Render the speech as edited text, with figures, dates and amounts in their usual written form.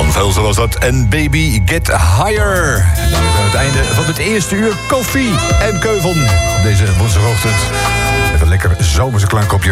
Van Velzen was dat. En Baby Get Higher. En dan aan het einde van het eerste uur koffie en keuvel. Op deze woensdagochtend. Met een lekker zomerse klank op je